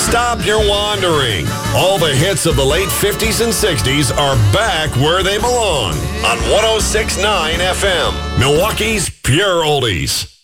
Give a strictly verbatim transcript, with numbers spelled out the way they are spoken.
Stop your wandering. All the hits of the late fifties and sixties are back where they belong on one oh six point nine F M, Milwaukee's Pure Oldies.